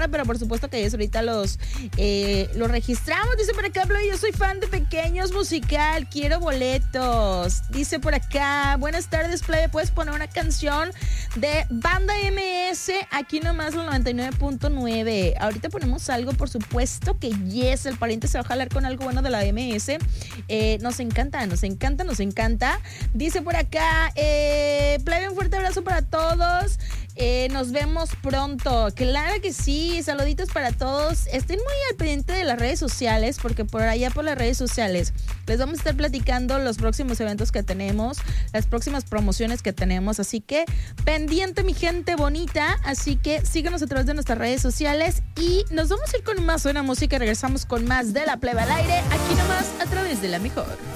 semana, pero por supuesto que ellos ahorita los registramos. Dice por acá, yo soy fan de Pequeños Musical, quiero boletos. Dice por acá, buenas tardes, plebe, ¿puedes poner una canción de Banda MS? Aquí nomás los 99.9. Ahorita ponemos algo, por supuesto que yes, el pariente se va a jalar con algo bueno de la MS. Nos encanta, nos encanta, nos encanta. Dice por acá, plebe, un fuerte abrazo para todos. Nos vemos pronto. Claro que sí, saluditos para todos. Estén muy al pendiente de las redes sociales, porque por allá por las redes sociales les vamos a estar platicando los próximos eventos que tenemos, las próximas promociones que tenemos, así que pendiente, mi gente bonita. Así que síganos a través de nuestras redes sociales y nos vamos a ir con más buena música. Regresamos con más de La Plebe al Aire, aquí nomás a través de La Mejor.